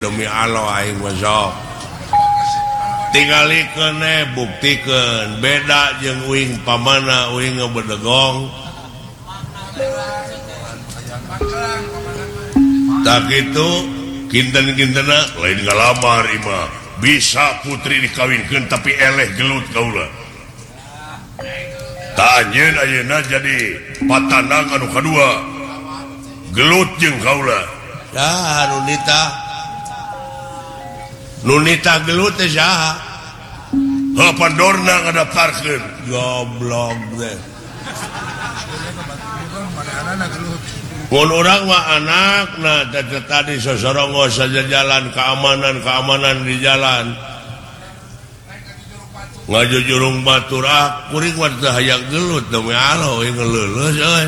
demi Allah aing masok tingalikeun buktikeun beda jeung uing pamana uing ngebedegong tak gitu kinten-kintena lain ngalamar imah bisa putri dikawinkeun tapi eleh gelut kaula tak anjeun ayeuna jadi patanang anu kadua gelut jeung kaula dah Nunita gelut teh saha? Pandorna ngadaptarkeun. Goblok teh. Mun urang mah anakna tadi sosorongo saja jalan keamanan di jalan. Ngajujurung batur kuring mah teu hayang gelut demi Allah we ngeleuleus euy.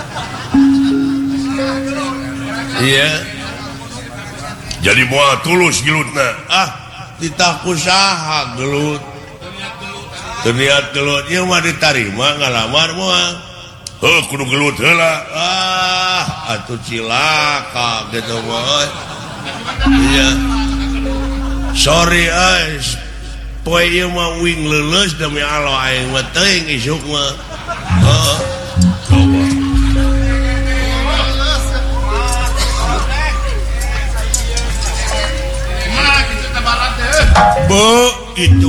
Iya. Jadi moal tulus gelutna ditaku saha gelut terniat gelut ieu mah ditarima ngalamar moal kudu gelut heula atuh cilaka gitu moal iya sorry poe ieu mah wing leuleus demi Allah aing mah teuing isuk mah itu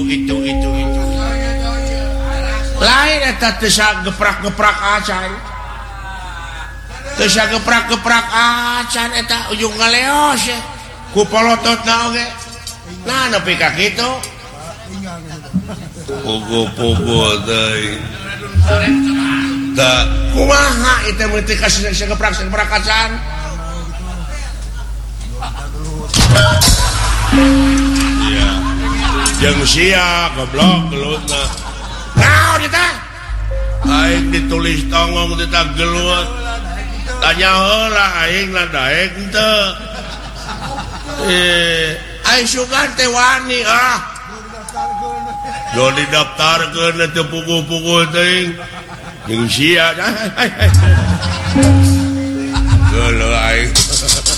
lain eta teu geprak-geprak acan teu geprak-geprak acan eta ujung ngaleos ku polototna oge nah nepi ka kitu pogo deui da kumaha eta meuti ka geprak acan jeung sia goblok gelutna naon eta aing ditulis tongong teh gelut tanya heula aing lah daek henteu aing sugan teh wani do didaftarkeun teh pukul-pukul teuing jeung sia geuleuh aing